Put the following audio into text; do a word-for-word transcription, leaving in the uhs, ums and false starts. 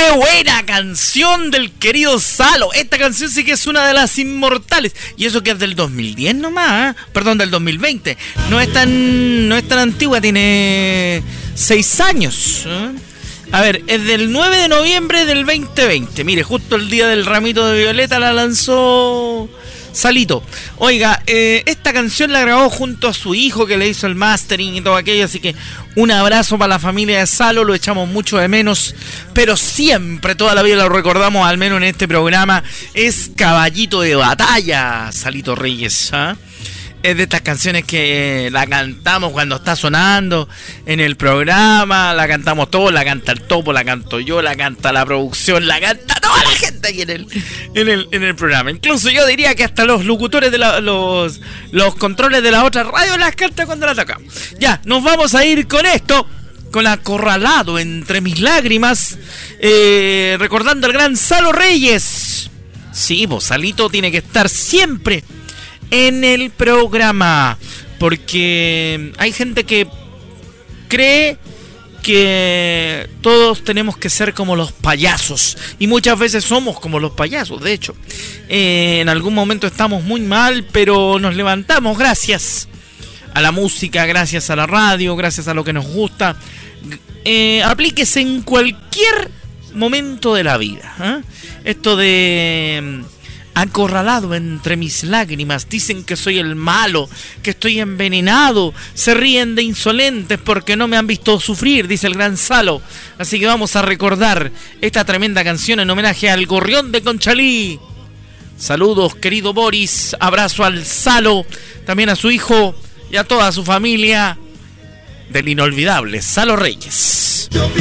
¡Qué buena canción del querido Salo! Esta canción sí que es una de las inmortales. Y eso que es del dos mil diez nomás, ¿eh? Perdón, del dos mil veinte. No es tan, no es tan antigua, tiene seis años. ¿eh? A ver, es del nueve de noviembre del veinte veinte. Mire, justo el día del ramito de violeta la lanzó Salito. Oiga, eh, esta canción la grabó junto a su hijo que le hizo el mastering y todo aquello. Así que un abrazo para la familia de Salo, lo echamos mucho de menos. Pero siempre, toda la vida lo recordamos, al menos en este programa. Es caballito de batalla, Salito Reyes, ¿eh? Es de estas canciones que la cantamos cuando está sonando en el programa, la cantamos todos, la canta el Topo, la canto yo, la canta la producción, la canta toda la gente aquí en el, en el, en el programa. Incluso yo diría que hasta los locutores de la, los, los controles de las otras radios las cantan cuando la tocamos. Ya, nos vamos a ir con esto, con Acorralado entre mis lágrimas, eh, recordando al gran Salo Reyes. Sí, pues Salito tiene que estar siempre en el programa, porque hay gente que cree que todos tenemos que ser como los payasos, y muchas veces somos como los payasos. De hecho, eh, en algún momento estamos muy mal, pero nos levantamos gracias a la música, gracias a la radio, gracias a lo que nos gusta. Eh, aplíquese en cualquier momento de la vida, ¿eh? Esto de acorralado entre mis lágrimas, dicen que soy el malo, que estoy envenenado, se ríen de insolentes porque no me han visto sufrir, dice el gran Salo. Así que vamos a recordar esta tremenda canción en homenaje al gorrión de Conchalí. Saludos, querido Boris, abrazo al Salo, también a su hijo y a toda su familia, del inolvidable Salo Reyes.